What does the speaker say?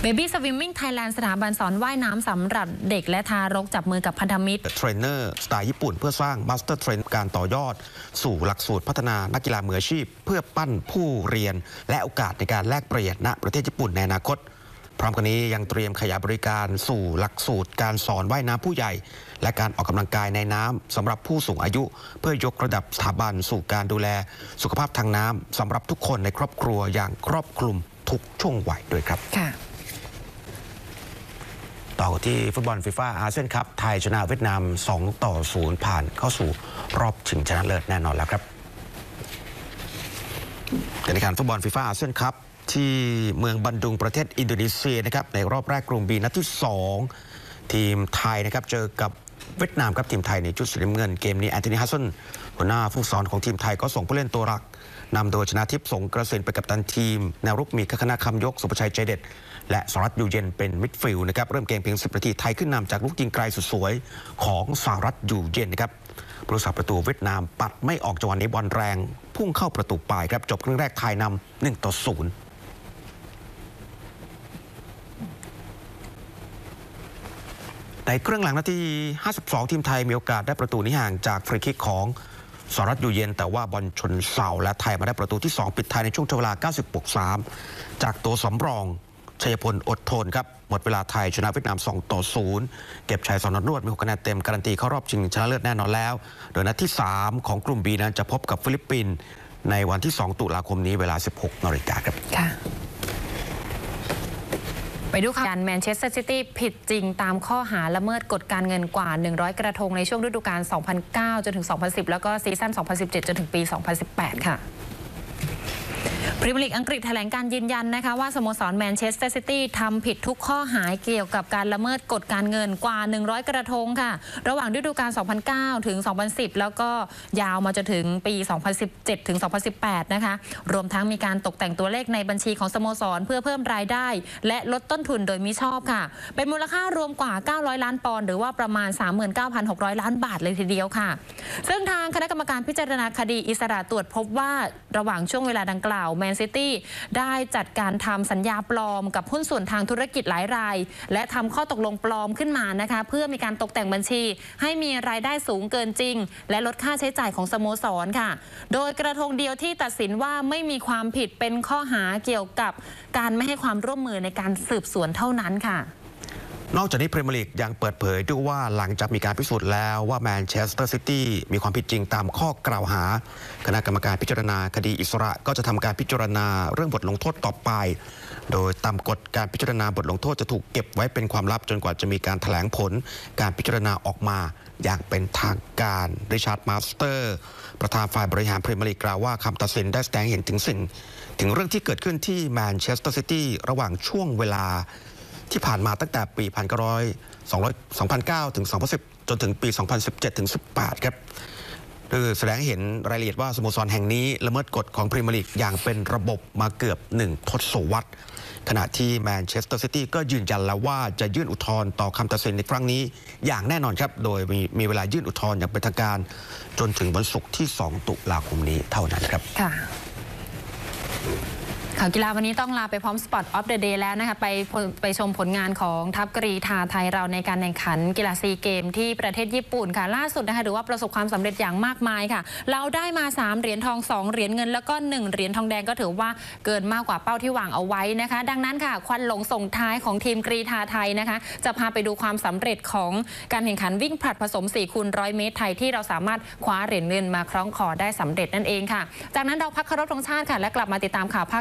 Baby Swimming Thailand สถาบันสอนว่ายน้ำสำหรับเด็กและทารกจับมือกับพันธมิตรเทรนเนอร์สไตล์ญี่ปุ่นเพื่อสร้างมาสเตอร์เทรนการต่อยอดสู่หลักสูตรพัฒนานักกีฬามืออาชีพเพื่อปั้นผู้เรียนและโอกาสในการแลกเปลี่ยนณประเทศญี่ปุ่นในอนาคตพร้อมกันนี้ยังเตรียมขยายบริการสู่หลักสูตรการสอนว่ายน้ำผู้ใหญ่และการออกกำลังกายในน้ำสำหรับผู้สูงอายุเพื่อยกระดับสถาบันสู่การดูแลสุขภาพทางน้ำสำหรับทุกคนในครอบครัวอย่างครอบคลุมทุกช่วงวัยด้วยครับต่อที่ฟุตบอลฟีฟ่าอาเซียนคัพไทยชนะเวียดนาม2-0ผ่านเข้าสู่รอบชิงชนะเลิศแน่นอนแล้วครับการแข่งขันฟุตบอลฟีฟ่าอาเซียนคัพที่เมืองบันดุงประเทศอินโดนีเซียนะครับในรอบแรกกลุ่มบีนัดที่2ทีมไทยนะครับเจอกับเวียดนามครับทีมไทยในชุดสีน้ำเงินเกมนี้แอนโทนีฮัสซันหัวหน้าผู้ฝึกสอนของทีมไทยก็ส่งผู้เล่นตัวหลักนำโดยชนะทิพย์สงกระสินไปกับตันทีมแนวรุกมีคณะคำยกสุภชัยใจเด็ดและสหรัฐอยู่เย็นเป็นมิดฟิลด์นะครับเริ่มเกมเพียง10 นาทีไทยขึ้นนำจากลูกยิงไกลสุดสวยของสหรัฐอยู่เย็นนะครับผู้รักษาประตูเวียดนามปัดไม่ออกจังหวะนี้บอลแรงพุ่งเข้าประตูปลายครับจบครึ่งแรกไทยนำ1-0ในครึ่งหลังนาที52ทีมไทยมีโอกาสได้ประตูนี้ห่างจากฟรีคิกของสหรัฐอยู่เย็นแต่ว่าบอลชนเสาและไทยมาได้ประตูที่2ปิดท้ายในช่วงเวลา90+3จากตัวสำรองชัยพลอดทนครับหมดเวลาไทยชนะเวียดนาม2-0เก็บชัย2 นัดรวดมี6 คะแนนเต็มการันตีเข้ารอบชิงชนะเลิศแน่นอนแล้วโดยนัดที่3ของกลุ่ม B นั้นจะพบกับฟิลิปปินส์ในวันที่2 ตุลาคมนี้เวลา 16 น.ครับไปดูการแมนเชสเตอร์ซิตี้ผิดจริงตามข้อหาละเมิดกฎการเงินกว่า100 กระทงในช่วงฤดูกาล 2009 จนถึง 2010 แล้วก็ซีซั่น 2017 จนถึงปี 2018 ค่ะพรีเมียร์ลีกอังกฤษแถลงการยืนยันนะคะว่าสโมสรแมนเชสเตอร์ซิตี้ทำผิดทุกข้อหาเกี่ยวกับการละเมิดกฎการเงินกว่า100 กระทงค่ะระหว่างฤดูกาล 2009 ถึง 2010 แล้วก็ยาวมาจนถึงปี 2017 ถึง 2018 นะคะรวมทั้งมีการตกแต่งตัวเลขในบัญชีของสโมสรเพื่อเพิ่มรายได้และลดต้นทุนโดยมิชอบค่ะเป็นมูลค่ารวมกว่า900 ล้านปอนด์หรือว่าประมาณ 39,600 ล้านบาทเลยทีเดียวค่ะซึ่งทางคณะกรรมการพิจารณาคดีอิสระตรวจพบว่าระหว่างช่วงเวลาดังกล่าวแมนซิตี้ได้จัดการทำสัญญาปลอมกับหุ้นส่วนทางธุรกิจหลายรายและทำข้อตกลงปลอมขึ้นมานะคะเพื่อมีการตกแต่งบัญชีให้มีรายได้สูงเกินจริงและลดค่าใช้จ่ายของสโมสรค่ะโดยกระทงเดียวที่ตัดสินว่าไม่มีความผิดเป็นข้อหาเกี่ยวกับการไม่ให้ความร่วมมือในการสืบสวนเท่านั้นค่ะนอกจากนี้พรีเมียร์ลีกยังเปิดเผยด้วยว่าหลังจากมีการพิสูจน์แล้วว่าแมนเชสเตอร์ซิตี้มีความผิดจริงตามข้อกล่าวหาคณะกรรมการพิจารณาคดีอิสระก็จะทำการพิจารณาเรื่องบทลงโทษต่อไปโดยตามกฎการพิจารณาบทลงโทษจะถูกเก็บไว้เป็นความลับจนกว่าจะมีการแถลงผลการพิจารณาออกมาอย่างเป็นทางการริชาร์ดมาสเตอร์ประธานฝ่ายบริหารพรีเมียร์ลีกกล่าวว่าคำตัดสินได้แสดงเห็นถึงเรื่องที่เกิดขึ้นที่แมนเชสเตอร์ซิตี้ระหว่างช่วงเวลาที่ผ่านมาตั้งแต่ปี 2009 ถึง 2010 จนถึงปี 2017 ถึง 18 ครับคือแสดงเห็นรายละเอียดว่าสโมสรแห่งนี้ละเมิดกฎของพรีเมียร์ลีกอย่างเป็นระบบมาเกือบ1 ทศวรรษขณะที่แมนเชสเตอร์ซิตี้ก็ยืนยันแล้วว่าจะยื่นอุทธรณ์ต่อคำตัดสินในครั้งนี้อย่างแน่นอนครับโดยมีเวลายื่นอุทธรณ์อย่างเป็นทางการจนถึงวันศุกร์ที่ 2 ตุลาคมนี้เท่านั้นครับข่าวกีฬาวันนี้ต้องลาไปพร้อม Spot of the Day แล้วนะคะไปชมผลงานของทัพกรีฑาไทยเราในการแข่งขันกีฬาซีเกมที่ประเทศญี่ปุ่นค่ะล่าสุดนะคะถือว่าประสบความสำเร็จอย่างมากมายค่ะเราได้มา3 เหรียญทอง2 เหรียญเงินแล้วก็1 เหรียญทองแดงก็ถือว่าเกินมากกว่าเป้าที่วางเอาไว้นะคะดังนั้นค่ะควันหลงส่งท้ายของทีมกรีฑาไทยนะคะจะพาไปดูความสำเร็จของการแข่งขันวิ่งผลัดผสม 4x100 เมตรไทยที่เราสามารถคว้าเหรียญเงินมาคล้องคอได้สำเร็จนั่นเองค่ะจากนั้นเราพักเคารพธงชาติค่ะและกลับมาติดตามข่าว